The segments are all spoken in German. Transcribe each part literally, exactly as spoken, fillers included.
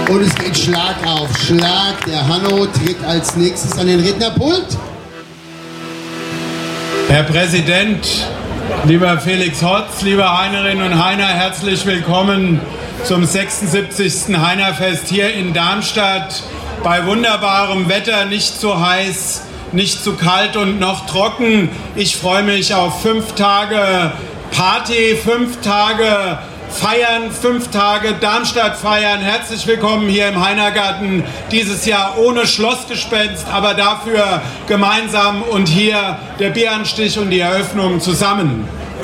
Und es geht Schlag auf Schlag. Der Hanno tritt als nächstes an den Rednerpult. Herr Präsident, lieber Felix Hotz, liebe Heinerinnen und Heiner, herzlich willkommen zum sechsundsiebzigsten Heinerfest hier in Darmstadt. Bei wunderbarem Wetter, nicht zu heiß, nicht zu kalt und noch trocken. Ich freue mich auf fünf Tage Party, fünf Tage Feiern, fünf Tage Darmstadt feiern. Herzlich willkommen hier im Heinergarten, dieses Jahr ohne Schlossgespenst, aber dafür gemeinsam und hier der Bieranstich und die Eröffnung zusammen.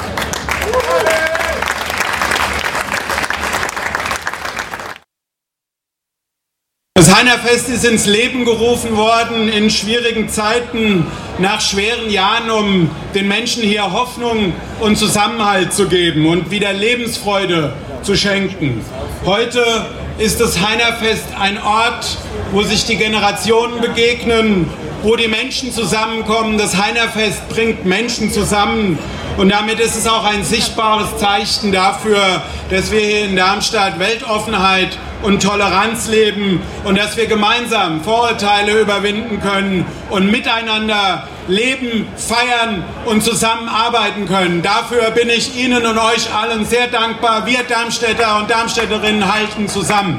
Das Heinerfest ist ins Leben gerufen worden in schwierigen Zeiten, nach schweren Jahren, um den Menschen hier Hoffnung und Zusammenhalt zu geben und wieder Lebensfreude zu schenken. Heute ist das Heinerfest ein Ort, wo sich die Generationen begegnen, wo die Menschen zusammenkommen. Das Heinerfest bringt Menschen zusammen und damit ist es auch ein sichtbares Zeichen dafür, dass wir hier in Darmstadt Weltoffenheit und Toleranz leben und dass wir gemeinsam Vorurteile überwinden können und miteinander leben, feiern und zusammenarbeiten können. Dafür bin ich Ihnen und euch allen sehr dankbar. Wir Darmstädter und Darmstädterinnen halten zusammen.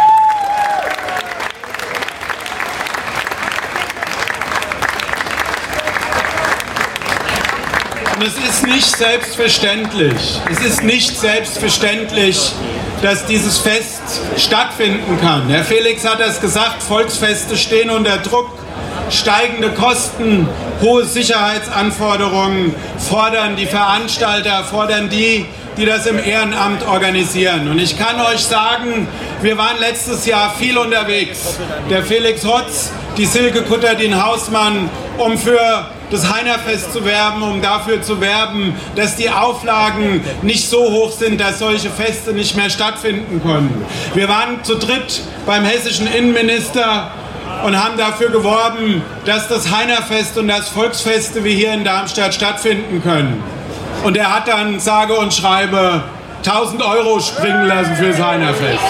Und es ist nicht selbstverständlich, es ist nicht selbstverständlich, dass dieses Fest stattfinden kann. Herr Felix hat es gesagt, Volksfeste stehen unter Druck, steigende Kosten, hohe Sicherheitsanforderungen fordern die Veranstalter, fordern die, die das im Ehrenamt organisieren. Und ich kann euch sagen, wir waren letztes Jahr viel unterwegs. Der Felix Hotz, die Silke Kutterdin-Hausmann, um für das Heinerfest zu werben, um dafür zu werben, dass die Auflagen nicht so hoch sind, dass solche Feste nicht mehr stattfinden können. Wir waren zu dritt beim hessischen Innenminister und haben dafür geworben, dass das Heinerfest und das Volksfeste wie hier in Darmstadt stattfinden können. Und er hat dann sage und schreibe tausend Euro springen lassen für das Heinerfest.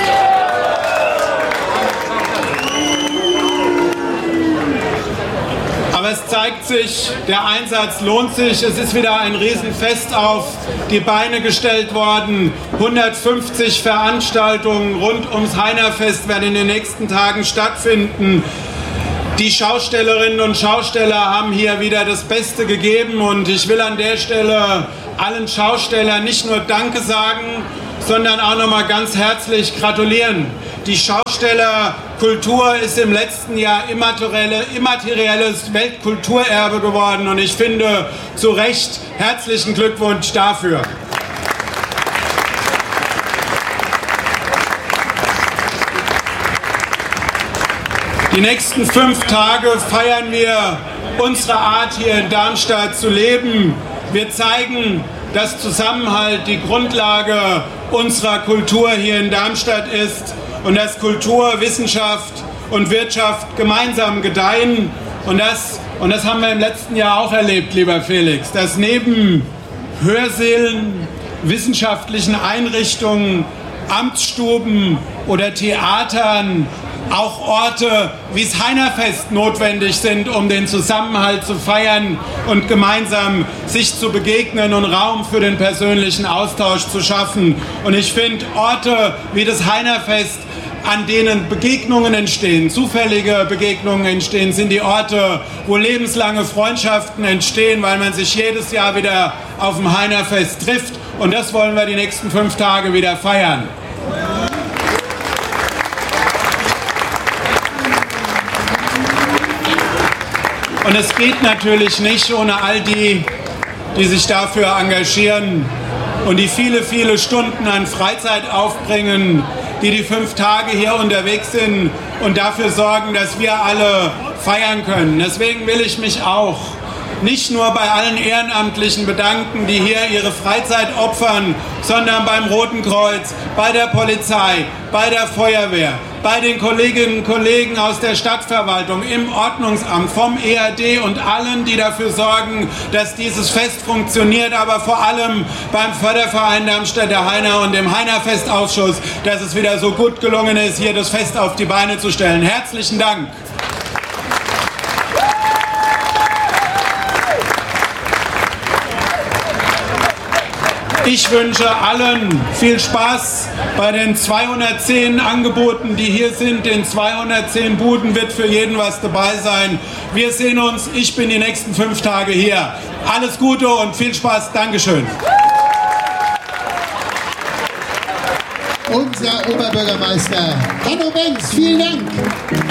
Aber es zeigt sich, der Einsatz lohnt sich. Es ist wieder ein Riesenfest auf die Beine gestellt worden. hundertfünfzig Veranstaltungen rund ums Heinerfest werden in den nächsten Tagen stattfinden. Die Schaustellerinnen und Schausteller haben hier wieder das Beste gegeben und ich will an der Stelle allen Schaustellern nicht nur Danke sagen, sondern auch nochmal ganz herzlich gratulieren. Die Schaustellerkultur ist im letzten Jahr immaterielle, immaterielles Weltkulturerbe geworden und ich finde zu Recht herzlichen Glückwunsch dafür. Die nächsten fünf Tage feiern wir unsere Art, hier in Darmstadt zu leben. Wir zeigen, dass Zusammenhalt die Grundlage unserer Kultur hier in Darmstadt ist und dass Kultur, Wissenschaft und Wirtschaft gemeinsam gedeihen. Und das, und das haben wir im letzten Jahr auch erlebt, lieber Felix, dass neben Hörsälen, wissenschaftlichen Einrichtungen, Amtsstuben oder Theatern auch Orte wie das Heinerfest notwendig sind, um den Zusammenhalt zu feiern und gemeinsam sich zu begegnen und Raum für den persönlichen Austausch zu schaffen. Und ich finde, Orte wie das Heinerfest, an denen Begegnungen entstehen, zufällige Begegnungen entstehen, sind die Orte, wo lebenslange Freundschaften entstehen, weil man sich jedes Jahr wieder auf dem Heinerfest trifft. Und das wollen wir die nächsten fünf Tage wieder feiern. Und es geht natürlich nicht ohne all die, die sich dafür engagieren und die viele, viele Stunden an Freizeit aufbringen, die die fünf Tage hier unterwegs sind und dafür sorgen, dass wir alle feiern können. Deswegen will ich mich auch nicht nur bei allen Ehrenamtlichen bedanken, die hier ihre Freizeit opfern, sondern beim Roten Kreuz, bei der Polizei, bei der Feuerwehr, bei den Kolleginnen und Kollegen aus der Stadtverwaltung, im Ordnungsamt, vom E R D und allen, die dafür sorgen, dass dieses Fest funktioniert, aber vor allem beim Förderverein Darmstädter Heiner und dem Heinerfestausschuss, dass es wieder so gut gelungen ist, hier das Fest auf die Beine zu stellen. Herzlichen Dank! Ich wünsche allen viel Spaß bei den zweihundertzehn Angeboten, die hier sind. In zweihundertzehn Buden wird für jeden was dabei sein. Wir sehen uns. Ich bin die nächsten fünf Tage hier. Alles Gute und viel Spaß. Dankeschön. Unser Oberbürgermeister Hanno Benz, vielen Dank.